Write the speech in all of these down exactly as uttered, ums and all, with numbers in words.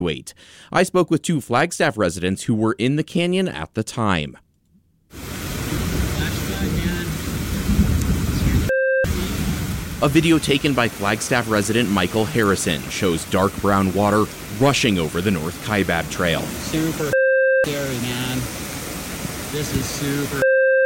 Wait, I spoke with two Flagstaff residents who were in the canyon at the time. A video taken by Flagstaff resident Michael Harrison shows dark brown water rushing over the North Kaibab Trail. Super scary, man. This is super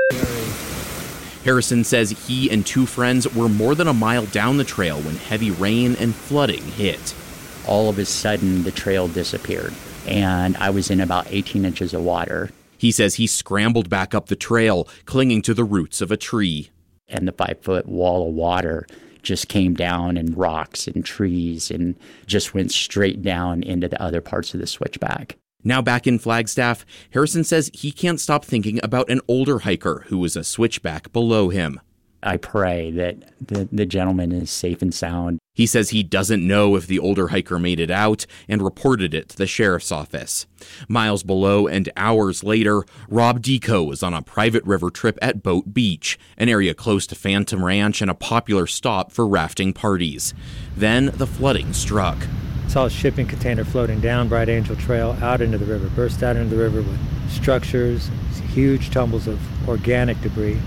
scary. Harrison says he and two friends were more than a mile down the trail when heavy rain and flooding hit. All of a sudden, the trail disappeared, and I was in about eighteen inches of water. He says he scrambled back up the trail, clinging to the roots of a tree. And the five-foot wall of water just came down, and rocks and trees, and just went straight down into the other parts of the switchback. Now back in Flagstaff, Harrison says he can't stop thinking about an older hiker who was a switchback below him. I pray that the, the gentleman is safe and sound. He says he doesn't know if the older hiker made it out and reported it to the sheriff's office. Miles below and hours later, Rob Deco was on a private river trip at Boat Beach, an area close to Phantom Ranch and a popular stop for rafting parties. Then the flooding struck. Saw a shipping container floating down Bright Angel Trail out into the river, burst out into the river with structures, huge tumbles of organic debris.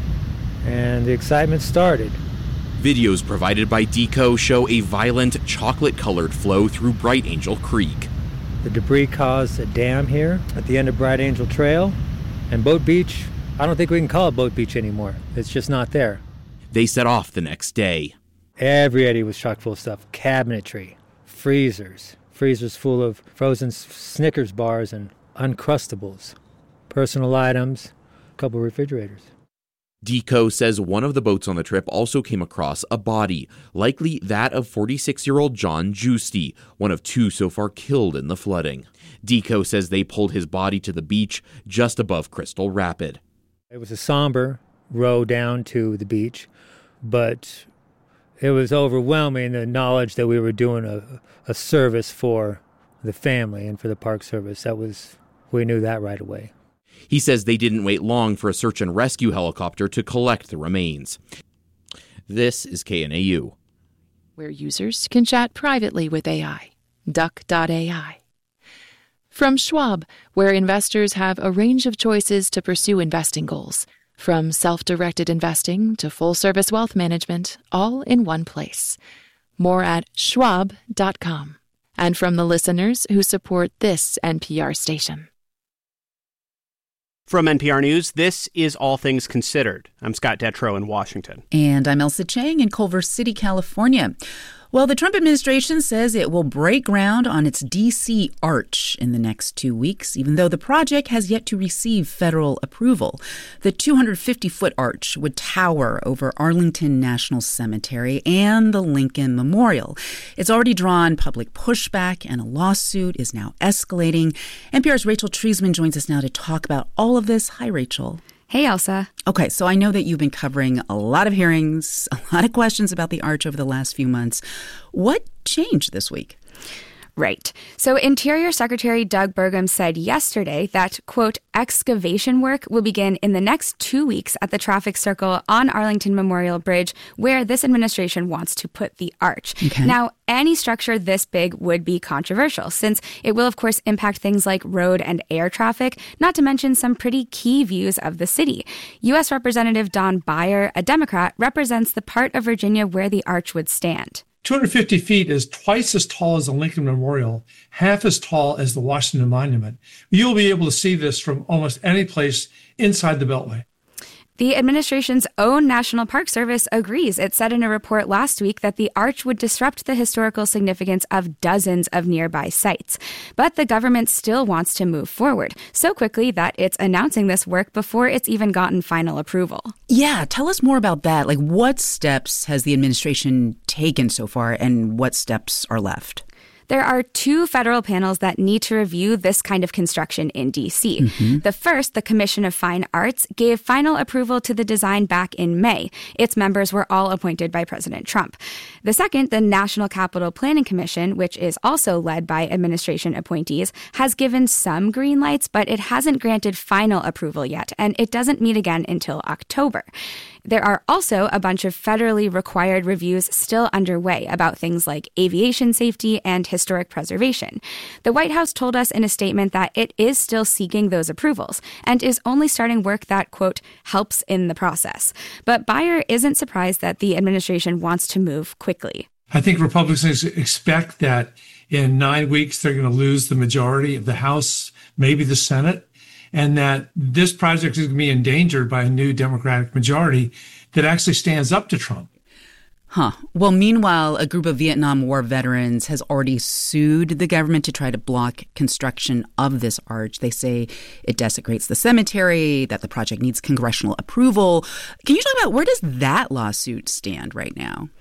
And the excitement started. Videos provided by Deco show a violent, chocolate-colored flow through Bright Angel Creek. The debris caused a dam here at the end of Bright Angel Trail. And Boat Beach, I don't think we can call it Boat Beach anymore. It's just not there. They set off the next day. Every eddy was chock full of stuff. Cabinetry, freezers, freezers full of frozen Snickers bars and Uncrustables, personal items, a couple refrigerators. Deco says one of the boats on the trip also came across a body, likely that of forty-six-year-old John Giusti, one of two so far killed in the flooding. Deco says they pulled his body to the beach just above Crystal Rapid. It was a somber row down to the beach, but it was overwhelming, the knowledge that we were doing a, a service for the family and for the Park Service. That was, we knew that right away. He says they didn't wait long for a search and rescue helicopter to collect the remains. This is K N A U, where users can chat privately with A I. Duck dot A I. From Schwab, where investors have a range of choices to pursue investing goals. From self-directed investing to full-service wealth management, all in one place. More at schwab dot com. And from the listeners who support this N P R station. From N P R News, this is All Things Considered. I'm Scott Detrow in Washington. And I'm Elsa Chang in Culver City, California. Well, the Trump administration says it will break ground on its D C Arch in the next two weeks, even though the project has yet to receive federal approval. The two hundred fifty foot arch would tower over Arlington National Cemetery and the Lincoln Memorial. It's already drawn public pushback, and a lawsuit is now escalating. N P R's Rachel Treisman joins us now to talk about all of this. Hi, Rachel. Hey, Elsa. Okay, so I know that you've been covering a lot of hearings, a lot of questions about the arch over the last few months. What changed this week? Right. So Interior Secretary Doug Burgum said yesterday that, quote, excavation work will begin in the next two weeks at the traffic circle on Arlington Memorial Bridge, where this administration wants to put the arch. Okay. Now, any structure this big would be controversial, since it will, of course, impact things like road and air traffic, not to mention some pretty key views of the city. U S Representative Don Beyer, a Democrat, represents the part of Virginia where the arch would stand. two hundred fifty feet is twice as tall as the Lincoln Memorial, half as tall as the Washington Monument. You'll be able to see this from almost any place inside the Beltway. The administration's own National Park Service agrees. It said in a report last week that the arch would disrupt the historical significance of dozens of nearby sites. But the government still wants to move forward so quickly that it's announcing this work before it's even gotten final approval. Yeah, tell us more about that. Like, what steps has the administration taken so far, and what steps are left? There are two federal panels that need to review this kind of construction in D C. Mm-hmm. The first, the Commission of Fine Arts, gave final approval to the design back in May. Its members were all appointed by President Trump. The second, the National Capital Planning Commission, which is also led by administration appointees, has given some green lights, but it hasn't granted final approval yet, and it doesn't meet again until October. There are also a bunch of federally required reviews still underway about things like aviation safety and historic preservation. The White House told us in a statement that it is still seeking those approvals and is only starting work that, quote, helps in the process. But Beyer isn't surprised that the administration wants to move quickly. I think Republicans expect that in nine weeks they're going to lose the majority of the House, maybe the Senate, and that this project is going to be endangered by a new Democratic majority that actually stands up to Trump. Huh. Well, meanwhile, a group of Vietnam War veterans has already sued the government to try to block construction of this arch. They say it desecrates the cemetery, that the project needs congressional approval. Can you talk about where does that lawsuit stand right now?